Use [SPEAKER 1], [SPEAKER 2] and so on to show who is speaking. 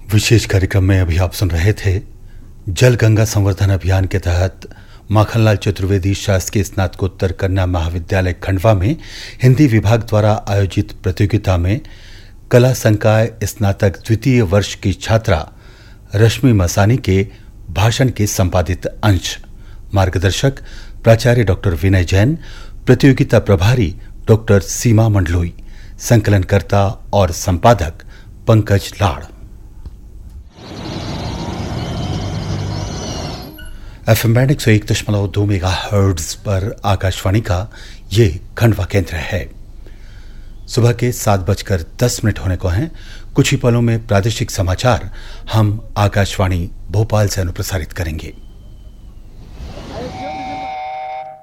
[SPEAKER 1] विशेष कार्यक्रम में अभी आप सुन रहे थे जल गंगा संवर्धन अभियान के तहत माखनलाल चतुर्वेदी शासकीय स्नातकोत्तर कन्या महाविद्यालय खंडवा में हिंदी विभाग द्वारा आयोजित प्रतियोगिता में कला संकाय स्नातक द्वितीय वर्ष की छात्रा रश्मि मसानी के भाषण के संपादित अंश। मार्गदर्शक प्राचार्य डॉक्टर विनय जैन, प्रतियोगिता प्रभारी डॉक्टर सीमा मंडलोई, संकलनकर्ता और संपादक पंकज लाड़। FM बैंड 101.2 मेगाहर्ट्ज पर आकाशवाणी का ये खंडवा केंद्र है। सुबह के 7:10 होने को हैं। कुछ ही पलों में प्रादेशिक समाचार हम आकाशवाणी भोपाल से अनुप्रसारित करेंगे।